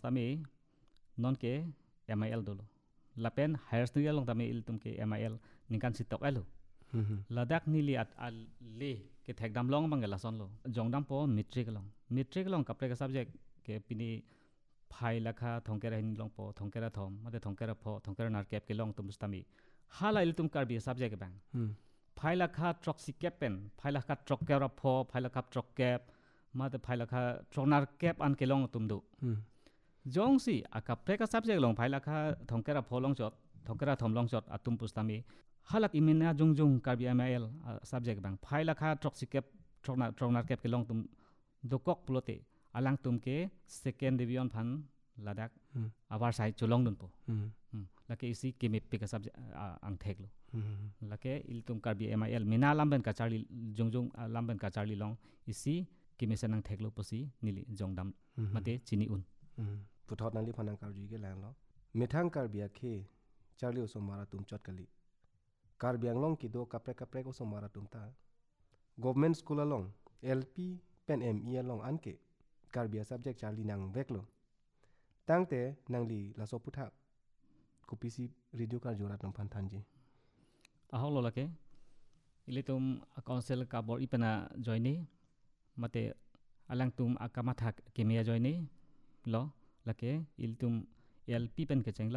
tami non ke MIL dulu lapen higher study long tami il tum ke MIL ningkan sitok elo ladak nili at al le ke thekdam long mangela son lo jongdam po metric long kapre ka subject ke pini phai lakha thongkera hin long po thongkera thom mate thongkera pho thongkera nar kep ke long tum stami hala il tum kar bi subject bang phai lakha trok si kepen phai lakha trok kera pho phai lakha trok kep mate phai lakha trok nar kep an ke long tum du jong si akapre ka subject long phai lakha thongkera pho long jot thongkera thom long jot atum pustami halak imina jung kar bi MIL subject bang phai lakha trok si kep trok nar kep ke long tum dokok plote alang tum ke second division phan ladak awar sai cholong dun po lake isi kimip pe ka subject ang theklo lake il tum kar bi MIL mina lamben ka charli jung lamben ka charli long isi kimisen ang theklo posi nili jongdam mate chini un puthot nali phanang kar ji ke lang lo mithang kar bia khe charli o somara tum chot kali kar biang long ki do kapre ko somara tum ta government school along LP pen ME along anke kar bia subject charli nang veklo tangte nangli la so putha kupisi radio kar jorat nam phan thanji aholo lake ili tum council ka bor ipena joini mate alang tum akamata kemia joini lo lake il tum LP pen ke chenglo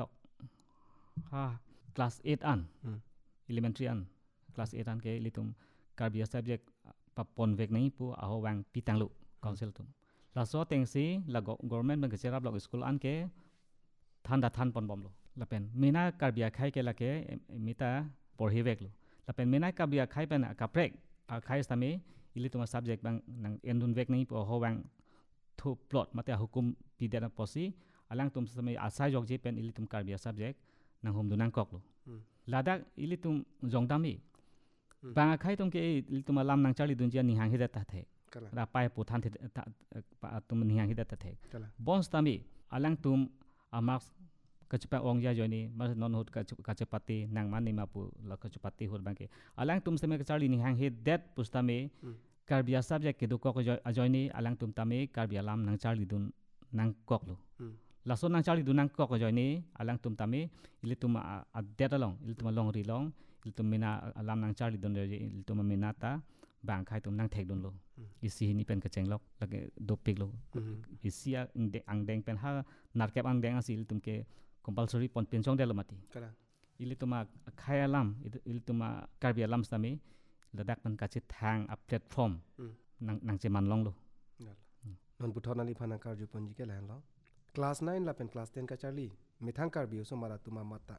ha class 8 an elementary an class 8 an ke ili tum kar bia subject papon vek nei pu aho wang pitang lu council tum la so tengsi la government ban ke cherap lok school an ke than pon bom lo lapen mina kar bia khai ke lake mita porhi vek lo lapen mina kar bia khai pen kaprek khai stami ili tuma subject bang nang endun vek nei pu ho wang thu plot mate hukum pidana posi alang tum stami asai jok je pen ili tum kar bia subject nang hum dunang kok lo ladak ili tum jongdami bang khai tum ke ili tuma lam nang charli dunjia ni hang hidat ta the ra pai pu than tum ni hang hidat ta the bon stami alang tum amak kachpa ong ya joni mas non hut kachpati nang mani mapu la kachpati hut bangke alang tum seme charli ni hang hit that pustame karbia subject ke du ko ajoni alang tum tame karbia lam nang charli dun nang koklo laso nang charli dun nang kok ajoni alang tum tame ili tum a that along ili tum long ri long ili tum mina alam nang charli dun ili tum mina ta bang khai tum nang thek dun lo isi ni pen ka chenglok lage dopik lo isi ang deng pen ha narkep ang deng asil tum ke compulsory pon pensong delo mati ili tuma khayalam ili tuma karbi alam stami ladak pan kachi thang a platform nang che man long lo non puthon ali phana kar ju ponji ke lan lo class 9 la pen class 10 ka charli mithang karbi so mara tuma mata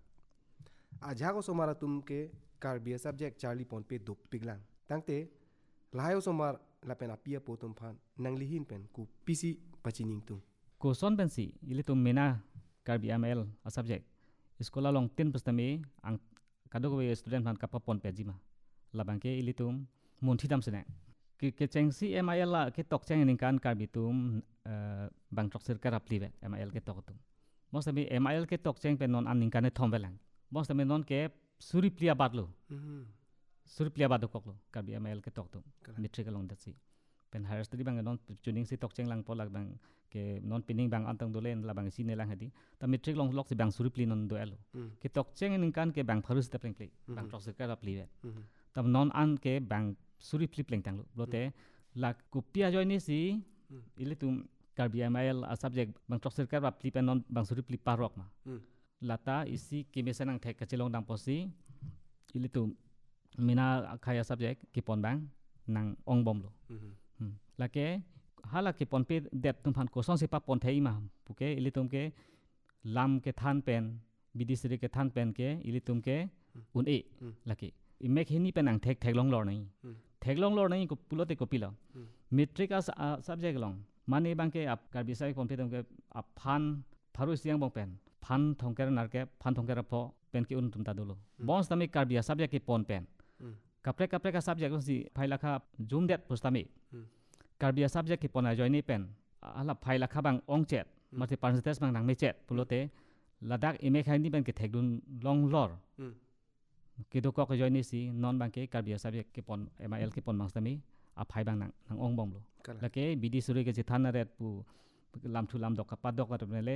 aja ko so mara tum ke karbi subject charli pon pe dop piglang tangte layo so mar la pen apia po tum phan nang lihin pen ku pisi pachining tum ko son ben si ili tum mina karbi ML a subject sekolah long 10 pustami ang kadok we student han kapa pon pejima labangke ili tum mun thidam sene ke cheng si MIL la ke tok cheng ning kan karbi tum bang tok sir karap live MIL ke tok tum mostami MIL ke tok cheng pen non an ning kan thom velang mostami non ke suri plia badlo suri plia badu koklo karbi MIL ke tok tum metric along that si pen higher study bang non tuning si tok cheng lang polak bang ke non pining bang antang dolen la bang sine lang hadi ta metric long lok si bang suri pli non do elo ke tok cheng ning kan ke bang pharus te pleng pli bang tok se kara pli tam non an ke bang suri pli pleng tang lo blote la kupia join ni si ili tum karbi MIL a subject bang tok se kara pli pen non bang suri pli parok ma lata isi ke mesanang thek ka chelong dang posi ili tum mina khaya subject ki pon bang nang ong bom lo lake hala ke pon pe det tum phan ko son se pa pon thei ma puke ili tum ke lam ke than pen bidisri ke than pen ke ili tum ke un e lake imek hini pen ang thek long lor nai thek long lor nai ko pulote ko pila metric as subject long mane bang ke ap karbi sai pon pe tum ke ap phan pharu siang bong pen phan thongker nar ke phan thongker pho pen ke un tum ta dolo bons tami karbi subject ke pon pen kapre ka subject si phailakha zoom det pustami karbi subject ki pona join ni pen ala phailakha bang ongchet mate percentage bang nang mechet pulote ladak ime khai ni pen ke thekdun long lor ki do ko join ni si non bang ke karbi subject ki pon MIL ki pon mangstami a phai bang nang ong bom lo lake bidi suri ke thana ret pu lam thu lam dok ka padok ka le